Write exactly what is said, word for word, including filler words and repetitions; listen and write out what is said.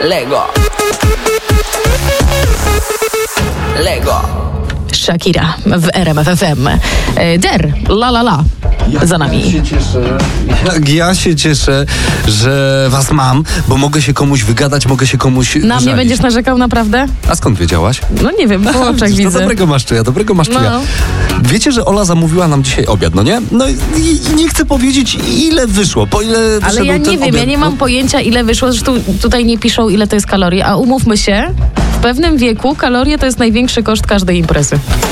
Lego. Lego. Shakira w R M F F M. Der, la la la, za nami. Ja się cieszę, jak ja się cieszę, że was mam, bo mogę się komuś wygadać, mogę się komuś Na wyżalić. mnie będziesz narzekał naprawdę? A skąd wiedziałaś? No nie wiem, po oczach Przecież to widzę. dobrego masz czuja, dobrego masz czuja. No. Wiecie, że Ola zamówiła nam dzisiaj obiad, no nie? No i, i nie chcę powiedzieć, ile wyszło, po ile Ale wyszedł ja nie ten wiem, obiad. ja nie mam No, pojęcia, ile wyszło. Zresztą tutaj nie piszą, ile to jest kalorii, a umówmy się, w pewnym wieku kalorie to jest największy koszt każdej imprezy.